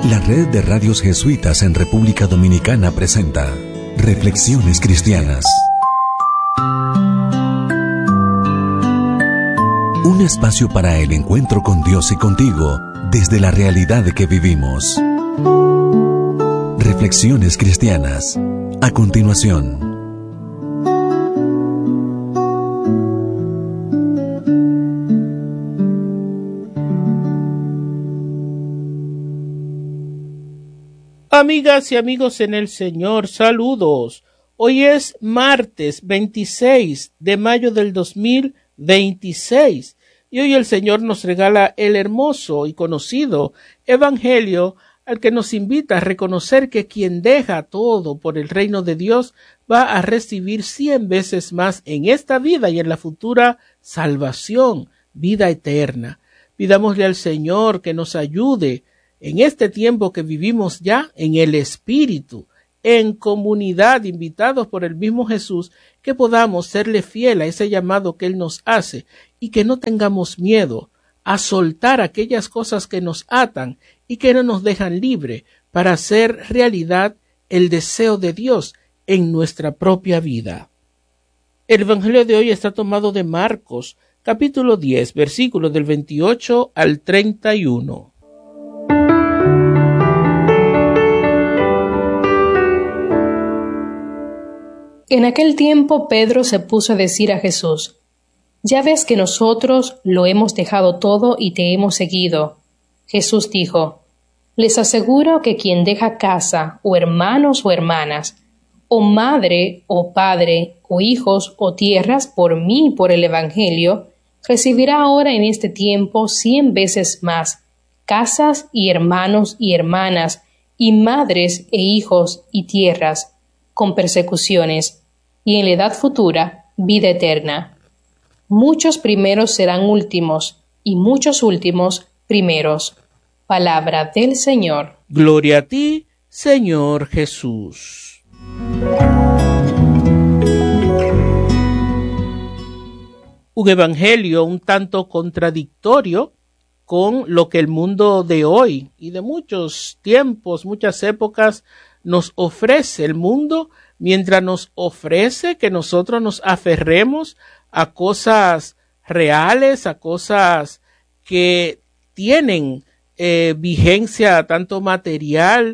La Red de Radios Jesuitas en República Dominicana presenta Reflexiones Cristianas. Un espacio para el encuentro con Dios y contigo desde la realidad que vivimos. Reflexiones Cristianas. A continuación. Amigas y amigos en el Señor, saludos. Hoy es martes 26 de mayo del 2026 y hoy el Señor nos regala el hermoso y conocido Evangelio al que nos invita a reconocer que quien deja todo por el reino de Dios va a recibir 100 veces más en esta vida y en la futura salvación, vida eterna. Pidámosle al Señor que nos ayude en este tiempo que vivimos ya en el Espíritu, en comunidad, invitados por el mismo Jesús, que podamos serle fiel a ese llamado que Él nos hace y que no tengamos miedo a soltar aquellas cosas que nos atan y que no nos dejan libre para hacer realidad el deseo de Dios en nuestra propia vida. El Evangelio de hoy está tomado de Marcos, capítulo 10, versículos del 28 al 31. En aquel tiempo Pedro se puso a decir a Jesús: «Ya ves que nosotros lo hemos dejado todo y te hemos seguido». Jesús dijo: «Les aseguro que quien deja casa, o hermanos o hermanas, o madre o padre, o hijos o tierras por mí y por el Evangelio, recibirá ahora en este tiempo 100 veces más, casas y hermanos y hermanas, y madres e hijos y tierras, con persecuciones, y en la edad futura, vida eterna. Muchos primeros serán últimos, y muchos últimos primeros». Palabra del Señor. Gloria a ti, Señor Jesús. Un evangelio un tanto contradictorio con lo que el mundo de hoy y de muchos tiempos, muchas épocas nos ofrece. El mundo, mientras nos ofrece que nosotros nos aferremos a cosas reales, a cosas que tienen vigencia tanto material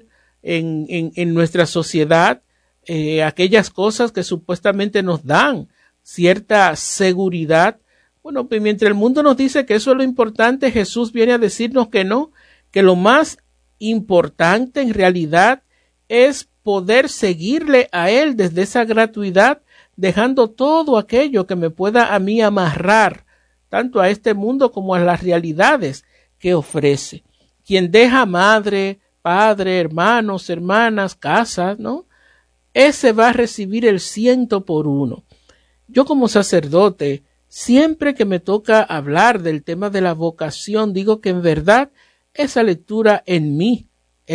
en nuestra sociedad, aquellas cosas que supuestamente nos dan cierta seguridad. Bueno, pues mientras el mundo nos dice que eso es lo importante, Jesús viene a decirnos que no, que lo más importante en realidad es poder seguirle a Él desde esa gratuidad, dejando todo aquello que me pueda a mí amarrar, tanto a este mundo como a las realidades que ofrece. Quien deja madre, padre, hermanos, hermanas, casas, ¿no? Ese va a recibir el 100 por 1. Yo como sacerdote, siempre que me toca hablar del tema de la vocación, digo que en verdad esa lectura en mí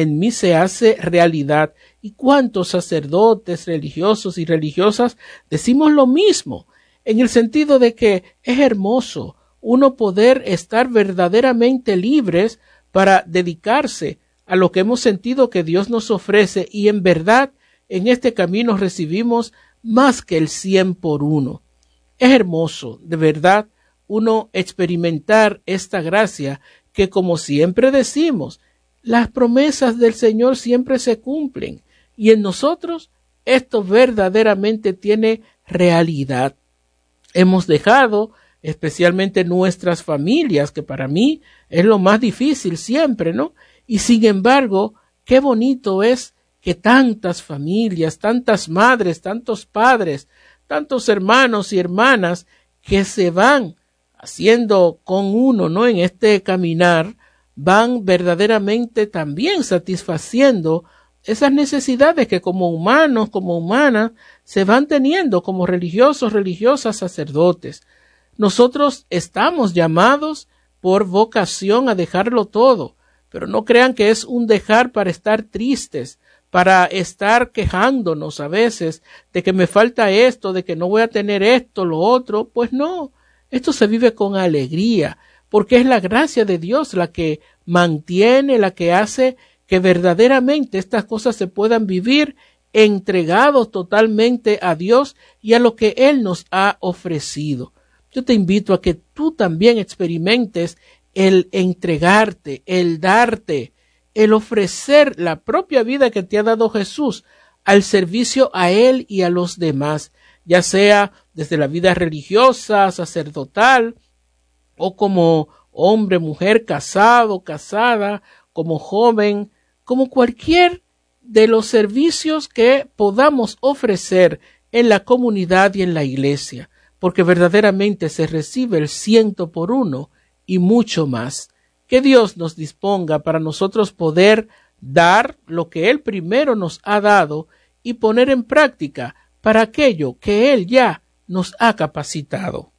se hace realidad. ¿Y cuántos sacerdotes religiosos y religiosas decimos lo mismo? En el sentido de que es hermoso uno poder estar verdaderamente libres para dedicarse a lo que hemos sentido que Dios nos ofrece, y en verdad en este camino recibimos más que el 100 por 1. Es hermoso, de verdad, uno experimentar esta gracia que, como siempre decimos, las promesas del Señor siempre se cumplen, y en nosotros esto verdaderamente tiene realidad. Hemos dejado especialmente nuestras familias, que para mí es lo más difícil siempre, ¿no? Y sin embargo, qué bonito es que tantas familias, tantas madres, tantos padres, tantos hermanos y hermanas que se van haciendo con uno, ¿no? En este caminar, van verdaderamente también satisfaciendo esas necesidades que como humanos, como humanas, se van teniendo como religiosos, religiosas, sacerdotes. Nosotros estamos llamados por vocación a dejarlo todo, pero no crean que es un dejar para estar tristes, para estar quejándonos a veces de que me falta esto, de que no voy a tener esto, lo otro. Pues no, esto se vive con alegría, porque es la gracia de Dios la que mantiene, la que hace que verdaderamente estas cosas se puedan vivir entregados totalmente a Dios y a lo que Él nos ha ofrecido. Yo te invito a que tú también experimentes el entregarte, el darte, el ofrecer la propia vida que te ha dado Jesús al servicio a Él y a los demás, ya sea desde la vida religiosa, sacerdotal, o como hombre, mujer, casado, casada, como joven, como cualquier de los servicios que podamos ofrecer en la comunidad y en la iglesia, porque verdaderamente se recibe el 100 por 1 y mucho más. Que Dios nos disponga para nosotros poder dar lo que Él primero nos ha dado y poner en práctica para aquello que Él ya nos ha capacitado.